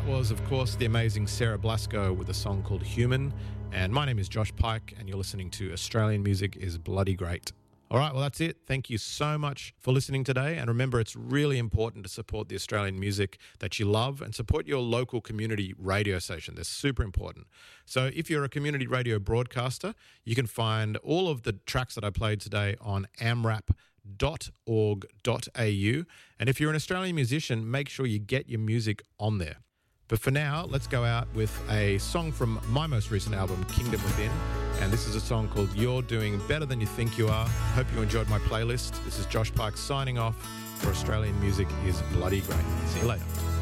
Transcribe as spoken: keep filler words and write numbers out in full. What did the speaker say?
that was, of course, the amazing Sarah Blasco with a song called Human. And my name is Josh Pike, and you're listening to Australian Music is Bloody Great. All right, well, that's it. Thank you so much for listening today. And remember, it's really important to support the Australian music that you love and support your local community radio station. They're super important. So if you're a community radio broadcaster, you can find all of the tracks that I played today on amrap dot org dot a u. And if you're an Australian musician, make sure you get your music on there. But for now, let's go out with a song from my most recent album, Kingdom Within. And this is a song called You're Doing Better Than You Think You Are. Hope you enjoyed my playlist. This is Josh Pike signing off for Australian Music is Bloody Great. See you later.